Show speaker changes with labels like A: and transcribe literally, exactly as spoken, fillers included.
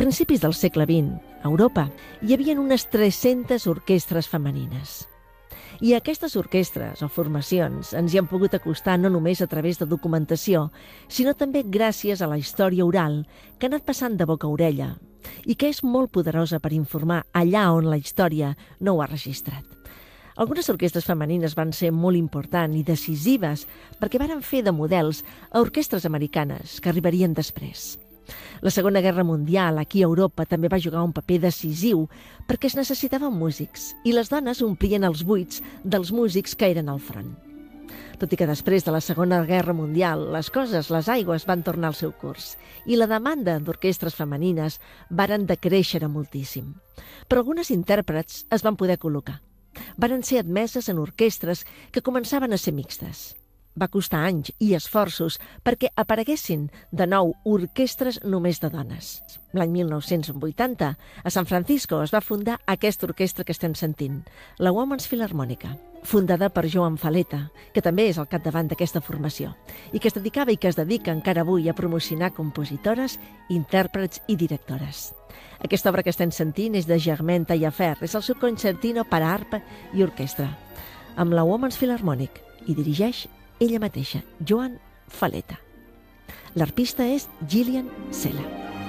A: principis del segle vint, a Europa, hi havia unes tres-centes orquestres femenines. I aquestes orquestres o formacions ens hi han pogut acostar no només a través de documentació, sinó també gràcies a la història oral que ha anat passant de boca a orella i que és molt poderosa per informar allà on la història no ho ha registrat. Algunes orquestres femenines van ser molt importants i decisives perquè varen fer de models a orquestres americanes que arribarien després. La Segona Guerra Mundial aquí a Europa també va jugar un paper decisiu perquè es necessitaven músics i les dones omplien els buits dels músics que eren al front. Tot i que després de la Segona Guerra Mundial les coses, les aigües, van tornar al seu curs i la demanda d'orquestres femenines varen decréixer moltíssim. Però algunes intèrprets es van poder col·locar. Varen ser admeses en orquestres que començaven a ser mixtes. Va costar anys i esforços perquè apareguessin de nou orquestres només de dones. L'any mil nou-cents vuitanta, a San Francisco, es va fundar aquesta orquestra que estem sentint, la Women's Philharmonica, fundada per Joan Faleta, que també és al capdavant d'aquesta formació, i que es dedicava i que es dedica encara avui a promocionar compositores, intèrprets i directores. Aquesta obra que estem sentint és de Germaine Taillefer, és el seu concertino per a arpa i orquestra, amb la Women's Philharmonic, i dirigeix ella mateixa, Joan Faleta. L'arpista és Gillian Sella.